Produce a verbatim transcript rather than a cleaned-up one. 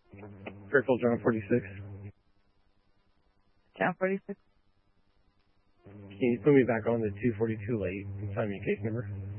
Fairfield John forty-six. John forty-six. Can you put me back on the two forty-two late and find me a case number?